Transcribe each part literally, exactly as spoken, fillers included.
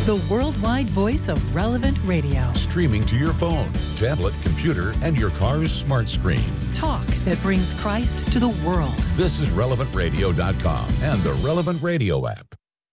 the worldwide voice of Relevant Radio. Streaming to your phone, tablet, computer, and your car's smart screen. Talk that brings Christ to the world. This is relevant radio dot com and the Relevant Radio app.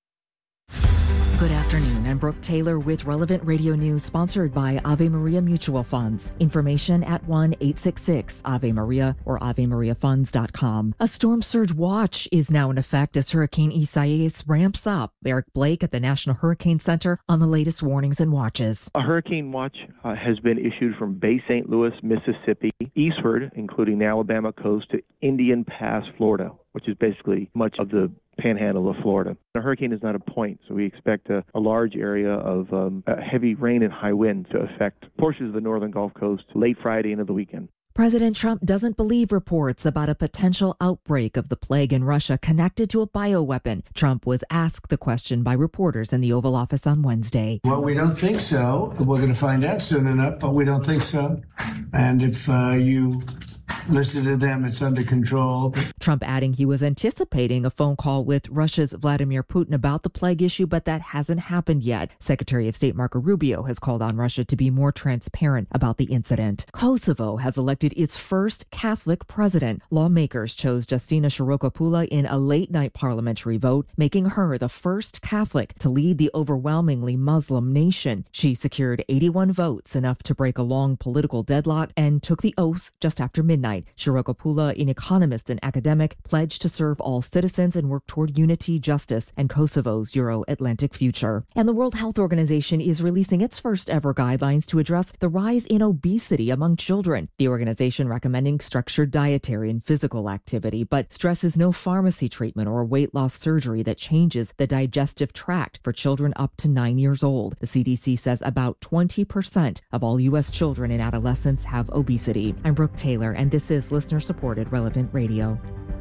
Good afternoon. I'm Brooke Taylor with Relevant Radio News, sponsored by Ave Maria Mutual Funds. Information at one eight six six Ave Maria or ave maria funds dot com. A storm surge watch is now in effect as Hurricane Isaias ramps up. Eric Blake at the National Hurricane Center on the latest warnings and watches. A hurricane watch uh, has been issued from Bay Saint Louis, Mississippi, eastward, including the Alabama coast, to Indian Pass, Florida, which is basically much of the panhandle of Florida. The hurricane is not a point, so we expect a, a large area of um, heavy rain and high wind to affect portions of the northern Gulf Coast late Friday into the weekend. President Trump doesn't believe reports about a potential outbreak of the plague in Russia connected to a bioweapon. Trump was asked the question by reporters in the Oval Office on Wednesday. Well, we don't think so. We're going to find out soon enough, but we don't think so. And if uh, you listen to them, it's under control. Trump adding he was anticipating a phone call with Russia's Vladimir Putin about the plague issue, but that hasn't happened yet. Secretary of State Marco Rubio has called on Russia to be more transparent about the incident. Kosovo has elected its first Catholic president. Lawmakers chose Justina Shirokopula in a late-night parliamentary vote, making her the first Catholic to lead the overwhelmingly Muslim nation. She secured eighty-one votes, enough to break a long political deadlock, and took the oath just after midnight. Midnight. Shirokopula, an economist and academic, pledged to serve all citizens and work toward unity, justice, and Kosovo's Euro-Atlantic future. And the World Health Organization is releasing its first ever guidelines to address the rise in obesity among children. The organization recommending structured dietary and physical activity, but stresses no pharmacy treatment or weight loss surgery that changes the digestive tract for children up to nine years old. The C D C says about twenty percent of all U S children and adolescents have obesity. I'm Brooke Taylor, and this is listener-supported Relevant Radio.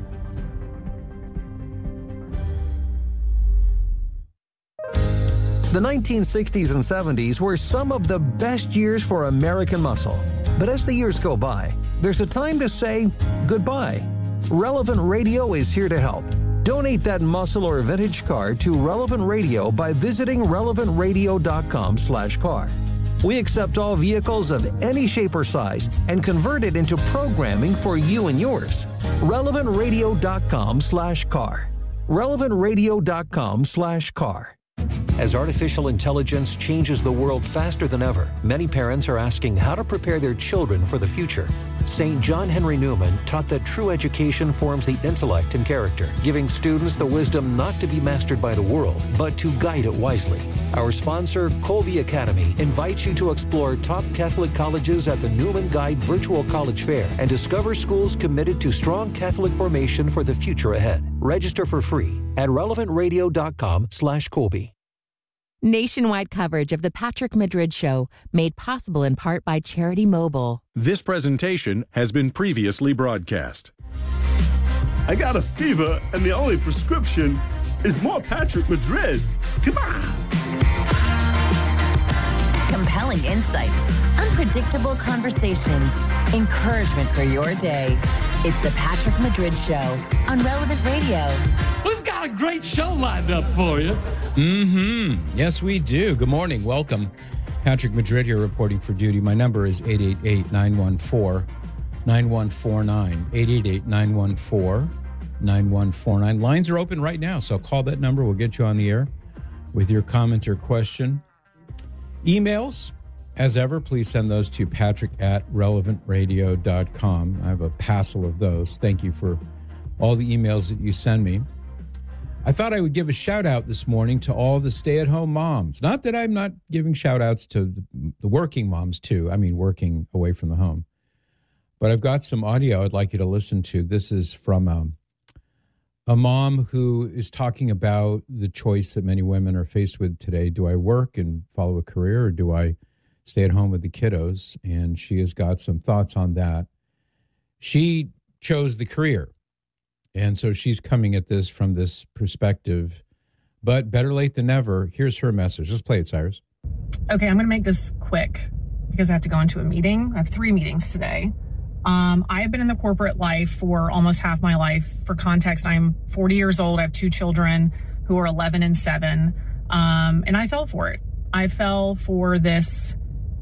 The nineteen sixties and seventies were some of the best years for American muscle. But as the years go by, there's a time to say goodbye. Relevant Radio is here to help. Donate that muscle or vintage car to Relevant Radio by visiting relevant radio dot com slash car. We accept all vehicles of any shape or size and convert it into programming for you and yours. relevant radio dot com slash car. relevant radio dot com slash car. As artificial intelligence changes the world faster than ever, many parents are asking how to prepare their children for the future. Saint John Henry Newman taught that true education forms the intellect and character, giving students the wisdom not to be mastered by the world, but to guide it wisely. Our sponsor, Colby Academy, invites you to explore top Catholic colleges at the Newman Guide Virtual College Fair and discover schools committed to strong Catholic formation for the future ahead. Register for free at relevant radio dot com slash Colby. Nationwide coverage of the Patrick Madrid Show, made possible in part by Charity Mobile. This presentation has been previously broadcast. I got a fever, and the only prescription is more Patrick Madrid. Come on! Compelling insights, unpredictable conversations, encouragement for your day. It's the Patrick Madrid Show on Relevant Radio. We've got a great show lined up for you. Mm-hmm. Yes, we do. Good morning. Welcome. Patrick Madrid here reporting for duty. My number is eight eight eight, nine one four, nine one four nine. eight eight eight, nine one four, nine one four nine. Lines are open right now, so call that number. We'll get you on the air with your comment or question. Emails, as ever, please send those to patrick at relevant radio dot com. I have a passel of those. Thank you for all the emails that you send me. I thought I would give a shout out this morning to all the stay-at-home moms. Not that I'm not giving shout outs to the working moms too. I mean, working away from the home. But I've got some audio I'd like you to listen to. This is from um, a mom who is talking about the choice that many women are faced with today. Do I work and follow a career, or do I stay at home with the kiddos? And she has got some thoughts on that. She chose the career. And so she's coming at this from this perspective, but better late than never. Here's her message. Just play it, Cyrus. Okay, I'm going to make this quick because I have to go into a meeting. I have three meetings today. Um, I have been in the corporate life for almost half my life. For context, I'm forty years old. I have two children who are eleven and seven. Um, and I fell for it. I fell for this,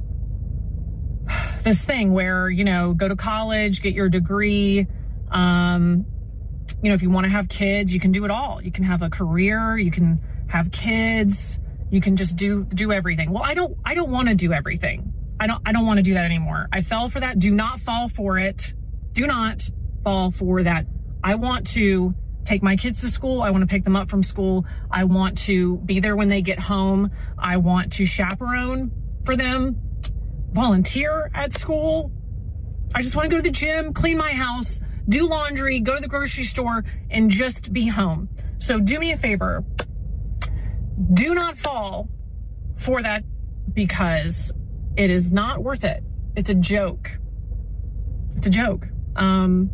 this thing where, you know, go to college, get your degree. Um, you know, if you want to have kids, you can do it all. You can have a career, you can have kids, you can just do, do everything. Well, I don't, I don't want to do everything. I don't, I don't want to do that anymore. I fell for that. Do not fall for it. Do not fall for that. I want to take my kids to school. I want to pick them up from school. I want to be there when they get home. I want to chaperone for them, volunteer at school. I just want to go to the gym, clean my house, do laundry, go to the grocery store, and just be home. So do me a favor. Do not fall for that, because it is not worth it. It's a joke. It's a joke. Um,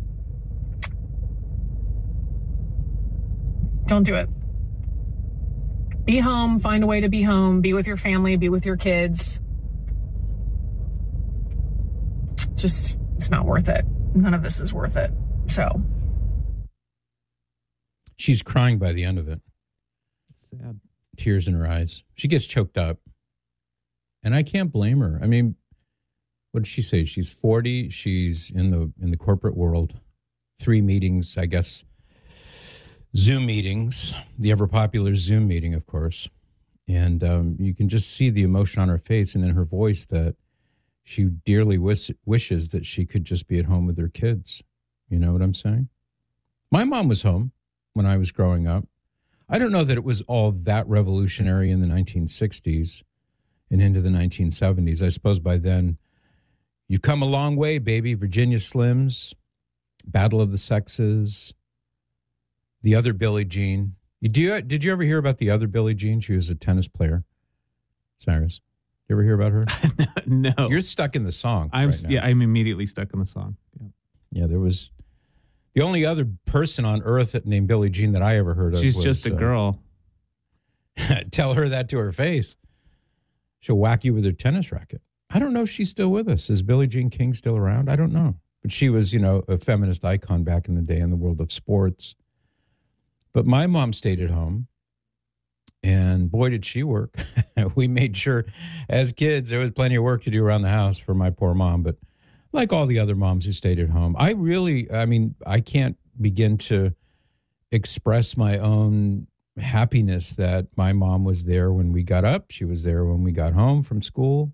don't do it. Be home, find a way to be home, be with your family, be with your kids. Just, it's not worth it. None of this is worth it. So. She's crying by the end of it. It's sad. Tears in her eyes. She gets choked up. And I can't blame her. I mean, what did she say? She's forty. She's in the in the corporate world. Three meetings, I guess. Zoom meetings, the ever popular Zoom meeting, of course. And um, you can just see the emotion on her face and in her voice that she dearly wish, wishes that she could just be at home with her kids. You know what I'm saying? My mom was home when I was growing up. I don't know that it was all that revolutionary in the nineteen sixties and into the nineteen seventies. I suppose by then, you've come a long way, baby. Virginia Slims, Battle of the Sexes, the other Billie Jean. You do? Did you ever hear about the other Billie Jean? She was a tennis player. Cyrus, you ever hear about her? No. You're stuck in the song. I'm right now. yeah. I'm immediately stuck in the song. Yeah. Yeah, there was the only other person on earth named Billie Jean that I ever heard of. She's was, just a uh, girl. Tell her that to her face. She'll whack you with her tennis racket. I don't know if she's still with us. Is Billie Jean King still around? I don't know. But she was, you know, a feminist icon back in the day in the world of sports. But my mom stayed at home, and boy, did she work. We made sure as kids there was plenty of work to do around the house for my poor mom. But like all the other moms who stayed at home, I really, I mean, I can't begin to express my own happiness that my mom was there when we got up. She was there when we got home from school.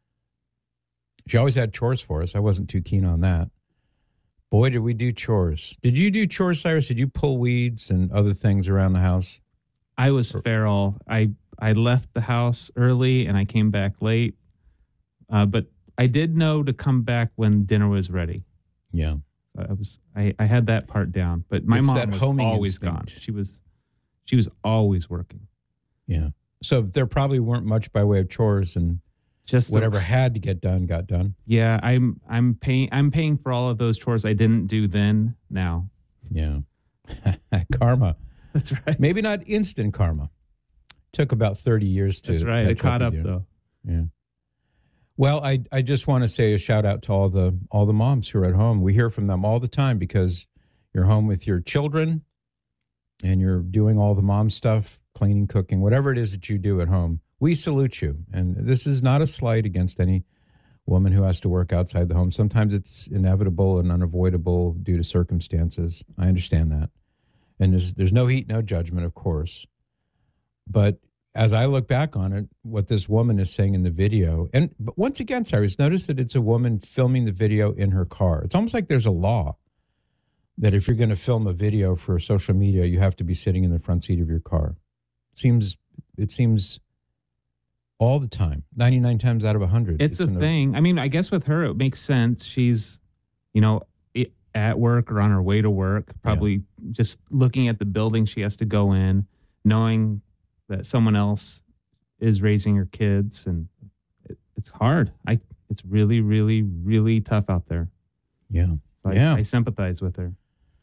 She always had chores for us. I wasn't too keen on that. Boy, did we do chores. Did you do chores, Cyrus? Did you pull weeds and other things around the house? I was feral. I, I left the house early and I came back late. Uh, but I did know to come back when dinner was ready. Yeah. I was I, I had that part down. But my It's mom that was homing always instinct. gone. She was she was always working. Yeah. So there probably weren't much by way of chores, and Just the- whatever had to get done got done. Yeah, I'm I'm paying I'm paying for all of those chores I didn't do then now. Yeah. Karma. That's right. Maybe not instant karma. Took about thirty years to That's right. It catch caught with up you. though. Yeah. Well, I I just want to say a shout out to all the all the moms who are at home. We hear from them all the time because you're home with your children and you're doing all the mom stuff, cleaning, cooking, whatever it is that you do at home. We salute you. And this is not a slight against any woman who has to work outside the home. Sometimes it's inevitable and unavoidable due to circumstances. I understand that. And there's, there's no heat, no judgment, of course. But as I look back on it, what this woman is saying in the video, and but once again, Cyrus, notice that it's a woman filming the video in her car. It's almost like there's a law that if you're going to film a video for social media, you have to be sitting in the front seat of your car. It seems, it seems all the time, ninety-nine times out of one hundred. It's, it's a thing. The, I mean, I guess with her, it makes sense. She's, you know, at work or on her way to work, probably yeah. just looking at the building she has to go in, knowing that someone else is raising her kids, and it, it's hard. I it's really, really, really tough out there. Yeah, so yeah. I, I sympathize with her.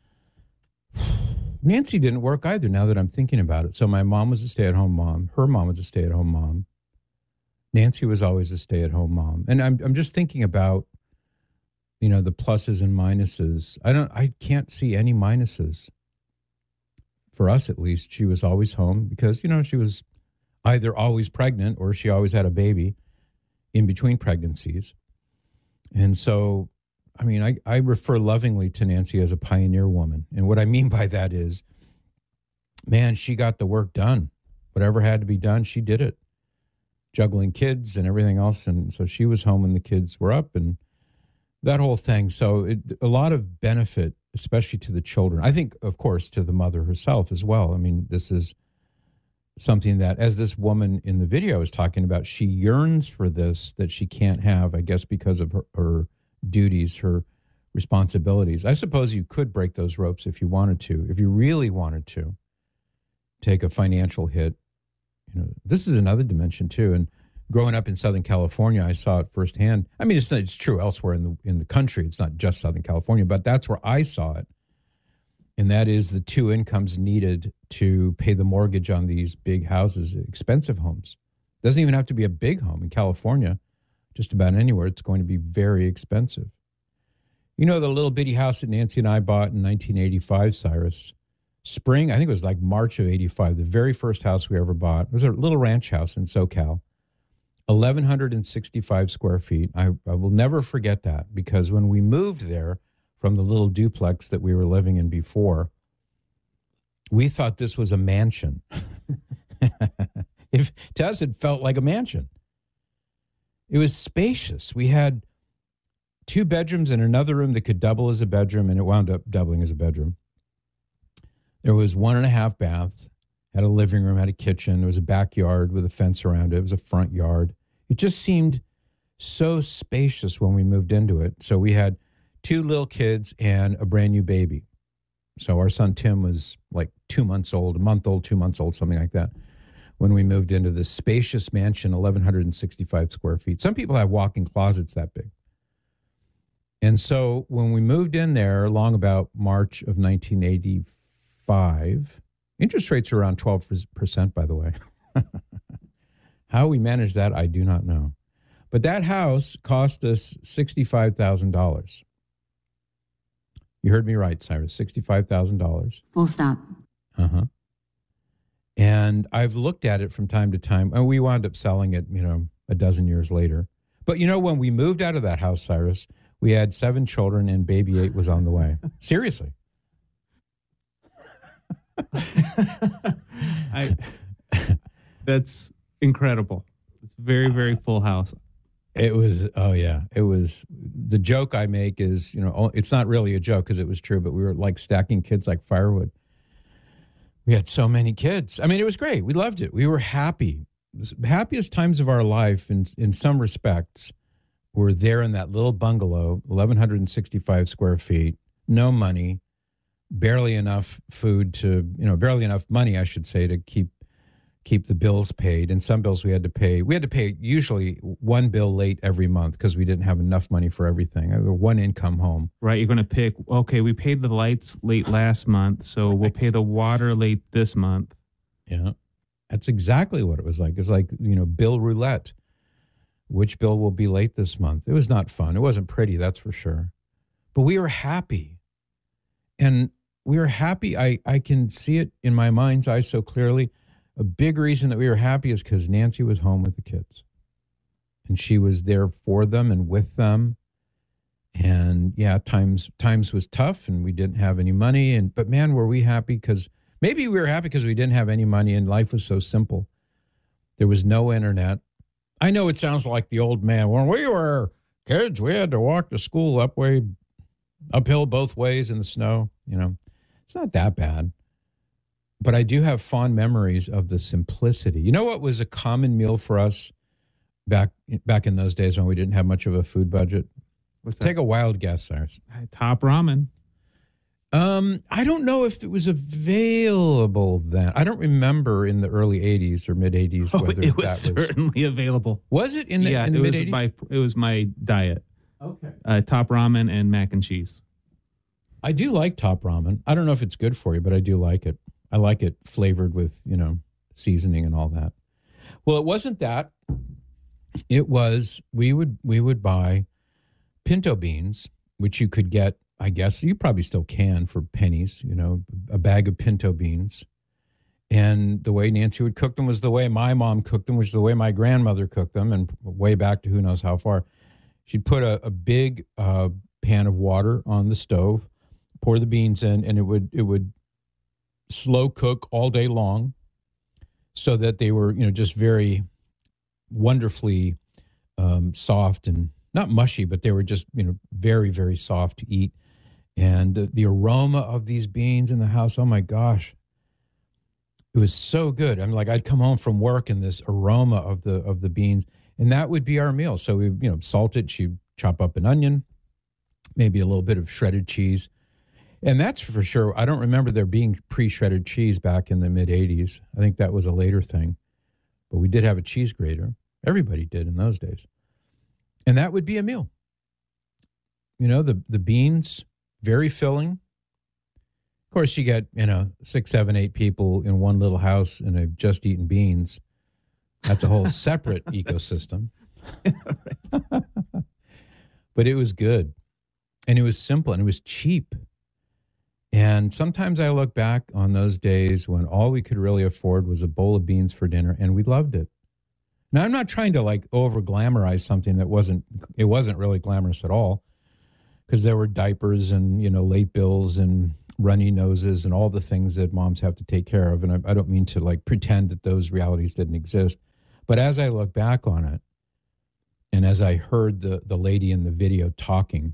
Nancy didn't work either. Now that I'm thinking about it, so my mom was a stay-at-home mom. Her mom was a stay-at-home mom. Nancy was always a stay-at-home mom, and I'm I'm just thinking about, you know, the pluses and minuses. I don't. I can't see any minuses. For us, at least, she was always home because, you know, she was either always pregnant or she always had a baby in between pregnancies. And so, I mean, I, I refer lovingly to Nancy as a pioneer woman. And what I mean by that is, man, she got the work done. Whatever had to be done, she did it. Juggling kids and everything else. And so she was home when the kids were up and that whole thing. So it, a lot of benefit, especially to the children. I think, of course, to the mother herself as well. I mean, this is something that, as this woman in the video is talking about, she yearns for this that she can't have, I guess, because of her, her duties, her responsibilities. I suppose you could break those ropes if you wanted to, if you really wanted to take a financial hit. You know, this is another dimension too. And growing up in Southern California, I saw it firsthand. I mean, it's not, it's true elsewhere in the in the country. It's not just Southern California, but that's where I saw it. And that is the two incomes needed to pay the mortgage on these big houses, expensive homes. Doesn't even have to be a big home in California. Just about anywhere, it's going to be very expensive. You know, the little bitty house that Nancy and I bought in nineteen eighty-five, Cyrus. Spring, I think it was like March of eighty-five, the very first house we ever bought. It was a little ranch house in SoCal, eleven sixty-five square feet. I, I will never forget that because when we moved there from the little duplex that we were living in before, we thought this was a mansion. If, to us, it felt like a mansion. It was spacious. We had two bedrooms and another room that could double as a bedroom, and it wound up doubling as a bedroom. There was one and a half baths, had a living room, had a kitchen. There was a backyard with a fence around it. It was a front yard. It just seemed so spacious when we moved into it. So we had two little kids and a brand new baby. So our son Tim was like two months old, a month old, two months old, something like that, when we moved into this spacious mansion, eleven sixty-five square feet. Some people have walk-in closets that big. And so when we moved in there along about March of nineteen eighty-five, interest rates are around twelve percent, by the way. How we managed that, I do not know. But that house cost us sixty-five thousand dollars. You heard me right, Cyrus, sixty-five thousand dollars. Full stop. Uh-huh. And I've looked at it from time to time, and we wound up selling it, you know, a dozen years later. But, you know, when we moved out of that house, Cyrus, we had seven children, and baby eight was on the way. Seriously. I, that's incredible. It's very, very full house. It was, oh yeah, it was, the joke I make is, you know, it's not really a joke because it was true, but we were like stacking kids like firewood. We had so many kids. I mean, it was great. We loved it. We were happy. The happiest times of our life in, in some respects were there in that little bungalow, eleven sixty-five square feet, no money, barely enough food to, you know, barely enough money, I should say, to keep keep the bills paid. And some bills we had to pay. We had to pay usually one bill late every month because we didn't have enough money for everything. We were one income home. Right. You're going to pick, okay, we paid the lights late last month, so we'll pay the water late this month. Yeah. That's exactly what it was like. It's like, you know, bill roulette. Which bill will be late this month? It was not fun. It wasn't pretty, that's for sure. But we were happy. And we were happy. I, I can see it in my mind's eye so clearly. A big reason that we were happy is because Nancy was home with the kids. And she was there for them and with them. And yeah, times times was tough and we didn't have any money. And but man, were we happy because maybe we were happy because we didn't have any money and life was so simple. There was no internet. I know it sounds like the old man. When we were kids, we had to walk to school up way, uphill both ways in the snow. You know, it's not that bad. But I do have fond memories of the simplicity. You know what was a common meal for us back back in those days when we didn't have much of a food budget? What's that? Take a wild guess, Cyrus. Top ramen. Um, I don't know if it was available then. I don't remember in the early eighties or mid eighties Oh, whether it was that was certainly available. Was it in the, yeah, in the it mid was eighties? my it was my diet. Okay. Uh, top ramen and mac and cheese. I do like top ramen. I don't know if it's good for you, but I do like it. I like it flavored with, you know, seasoning and all that. Well, it wasn't that. It was, we would we would buy pinto beans, which you could get, I guess, you probably still can for pennies, you know, a bag of pinto beans. And the way Nancy would cook them was the way my mom cooked them, which is the way my grandmother cooked them, and way back to who knows how far. She'd put a, a big uh, pan of water on the stove, pour the beans in, and it would it would slow cook all day long, so that they were, you know, just very wonderfully um, soft and not mushy, but they were just, you know, very, very soft to eat. And the, the aroma of these beans in the house, oh my gosh, it was so good. I mean, like I'd come home from work and this aroma of the of the beans, and that would be our meal. So we, you know, salt it. She'd chop up an onion, maybe a little bit of shredded cheese. And that's for sure. I don't remember there being pre-shredded cheese back in the mid-eighties. I think that was a later thing. But we did have a cheese grater. Everybody did in those days. And that would be a meal. You know, the, the beans, very filling. Of course, you get, you know, six, seven, eight people in one little house and they've just eaten beans. That's a whole separate ecosystem. But it was good. And it was simple and it was cheap. And sometimes I look back on those days when all we could really afford was a bowl of beans for dinner, and we loved it. Now, I'm not trying to like over glamorize something that wasn't, it wasn't really glamorous at all, because there were diapers and, you know, late bills and runny noses and all the things that moms have to take care of. And I, I don't mean to like pretend that those realities didn't exist. But as I look back on it, and as I heard the, the lady in the video talking,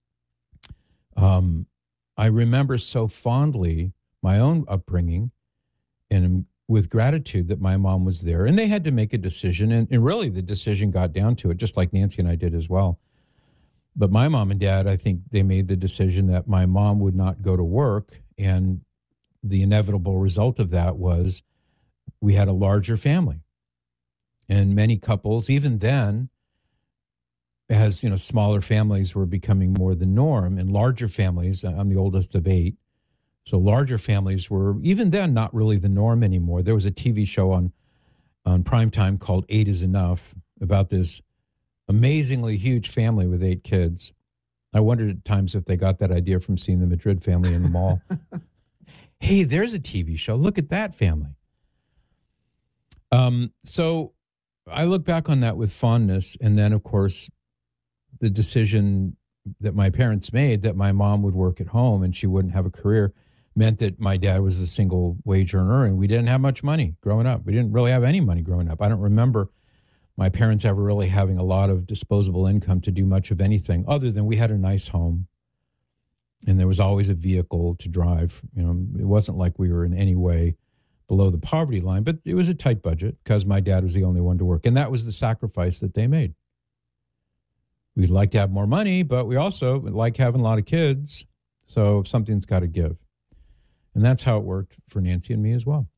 um, I remember so fondly my own upbringing and with gratitude that my mom was there. And they had to make a decision. And, and really the decision got down to it, just like Nancy and I did as well. But my mom and dad, I think they made the decision that my mom would not go to work. And the inevitable result of that was we had a larger family. And many couples, even then, as, you know, smaller families were becoming more the norm, and larger families, I'm the oldest of eight, so larger families were, even then, not really the norm anymore. There was a T V show on, on primetime called Eight is Enough about this amazingly huge family with eight kids. I wondered at times if they got that idea from seeing the Madrid family in the mall. Hey, there's a T V show. Look at that family. Um, so I look back on that with fondness, and then, of course, the decision that my parents made that my mom would work at home and she wouldn't have a career meant that my dad was the single wage earner, and we didn't have much money growing up. We didn't really have any money growing up. I don't remember my parents ever really having a lot of disposable income to do much of anything other than we had a nice home and there was always a vehicle to drive. You know, it wasn't like we were in any way below the poverty line, but it was a tight budget because my dad was the only one to work. And that was the sacrifice that they made. We'd like to have more money, but we also like having a lot of kids. So something's got to give. And that's how it worked for Nancy and me as well.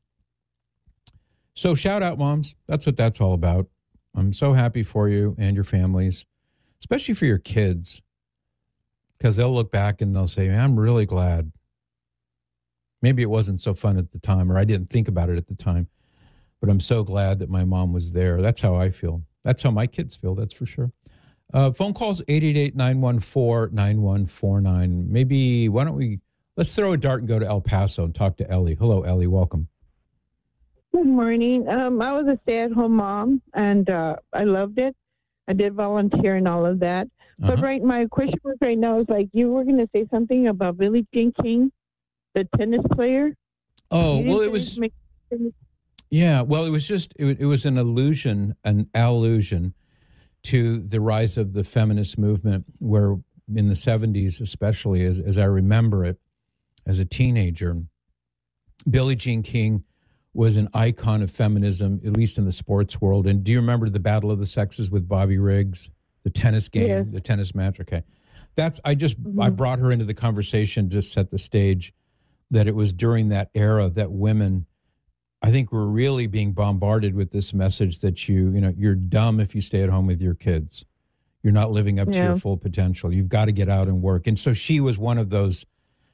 So shout out, moms. That's what that's all about. I'm so happy for you and your families, especially for your kids, because they'll look back and they'll say, man, I'm really glad. Maybe it wasn't so fun at the time, or I didn't think about it at the time, but I'm so glad that my mom was there. That's how I feel. That's how my kids feel, that's for sure. Uh, phone calls, eight eight eight, nine one four, nine one four nine. Maybe, why don't we, let's throw a dart and go to El Paso and talk to Ellie. Hello, Ellie. Welcome. Good morning. Um, I was a stay-at-home mom, and uh, I loved it. I did volunteer and all of that. But Uh-huh. right, my question was right now is like, you were going to say something about Billie Jean King, the tennis player. Oh, You well, didn't it was, make- yeah, well, it was just, it, it was an allusion, an allusion to the rise of the feminist movement, where in the seventies, especially as, as I remember it as a teenager, Billie Jean King was an icon of feminism, at least in the sports world. And do you remember the Battle of the Sexes with Bobby Riggs, the tennis game, Yes. the tennis match? Okay. That's, I just, Mm-hmm. I brought her into the conversation to set the stage that it was during that era that women, I think, were really being bombarded with this message that you, you know, you're dumb if you stay at home with your kids. You're not living up to Yeah. your full potential. You've got to get out and work. And so she was one of those,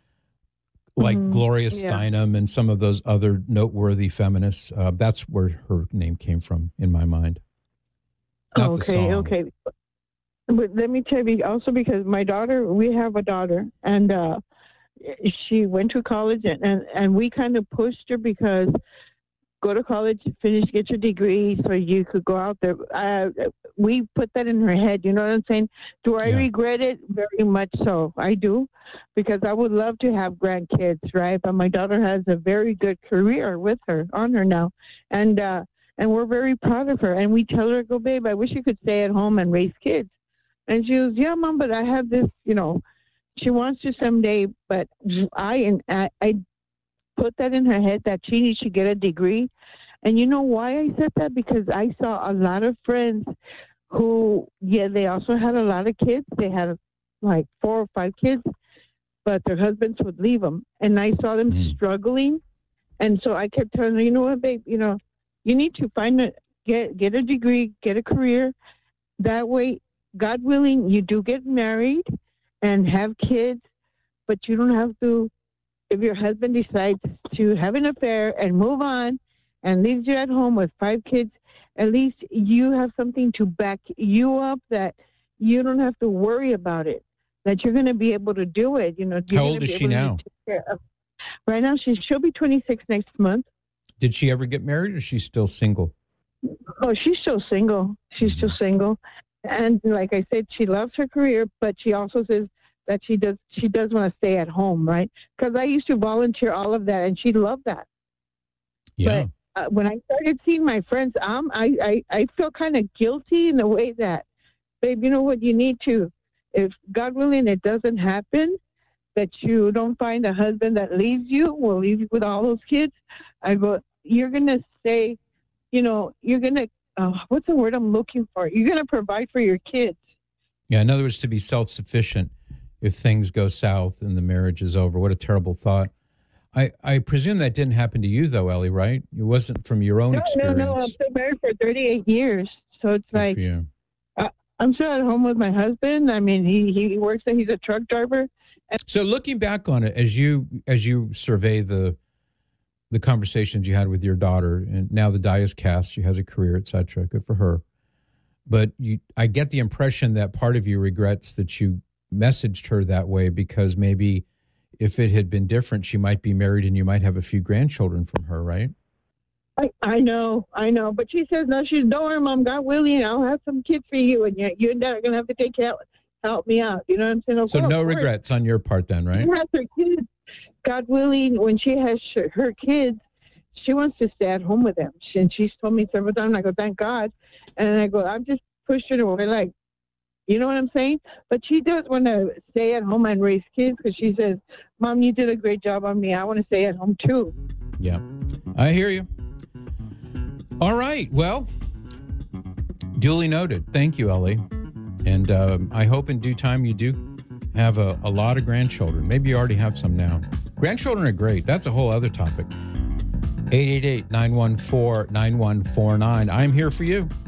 like Mhm. Gloria Yeah. Steinem and some of those other noteworthy feminists. Uh, that's where her name came from in my mind. Not the okay, song. okay. But let me tell you also, because my daughter, we have a daughter, and uh, she went to college, and, and, and we kind of pushed her because go to college, finish, get your degree so you could go out there. Uh, we put that in her head. You know what I'm saying? Do I Yeah. regret it? Very much so. I do, because I would love to have grandkids, right? But my daughter has a very good career with her, on her now. And, uh, and we're very proud of her. And we tell her, go, babe, I wish you could stay at home and raise kids. And she goes, yeah, Mom, but I have this, you know, she wants to someday, but I, and I, I put that in her head that she needs to get a degree. And you know why I said that? Because I saw a lot of friends who, yeah, they also had a lot of kids. They had like four or five kids, but their husbands would leave them. And I saw them mm. struggling. And so I kept telling her, you know what, babe, you know, you need to find a, get, get a degree, get a career. That way, God willing, you do get married and have kids, but you don't have to, if your husband decides to have an affair and move on and leaves you at home with five kids, at least you have something to back you up, that you don't have to worry about it, that you're going to be able to do it. You know. How old is she now? Right now, she, she'll be twenty-six next month. Did she ever get married, or is she still single? Oh, she's still single. She's still single. And like I said, she loves her career, but she also says that she does she does want to stay at home, right? Because I used to volunteer all of that, and she loved that. Yeah. But uh, when I started seeing my friends, um, I, I, I feel kind of guilty in the way that, babe, you know what, you need to, if God willing it doesn't happen, that you don't find a husband that leaves you, will leave you with all those kids, I go, you're going to stay, you know, you're going to, uh, what's the word I'm looking for? You're going to provide for your kids. Yeah, in other words, to be self-sufficient if things go south and the marriage is over. What a terrible thought. I, I presume that didn't happen to you, though, Ellie, right? It wasn't from your own no, experience. No, no, I've been married for thirty-eight years. So it's Good like, for you. I, I'm still at home with my husband. I mean, he, he works, he's a truck driver. And so looking back on it, as you as you survey the the conversations you had with your daughter, and now the die is cast, she has a career, et cetera, good for her. But you, I get the impression that part of you regrets that you messaged her that way, because maybe if it had been different, she might be married and you might have a few grandchildren from her, right? I, I know, I know. But she says, no, she's, don't worry, Mom, God willing, I'll have some kids for you, and you, you and Dad are going to have to take care, help me out. You know what I'm saying? Of so course, no of course. regrets on your part then, right? She has her kids. God willing, when she has her kids, she wants to stay at home with them. She, and she's told me several times, I go, thank God. And I go, I'm just pushing her away, like, you know what I'm saying? But she does want to stay at home and raise kids, because she says, Mom, you did a great job on me. I want to stay at home too. Yeah, I hear you. All right. Well, duly noted. Thank you, Ellie. And um, I hope in due time you do have a, a lot of grandchildren. Maybe you already have some now. Grandchildren are great. That's a whole other topic. eight eight eight, nine one four, nine one four nine. I'm here for you.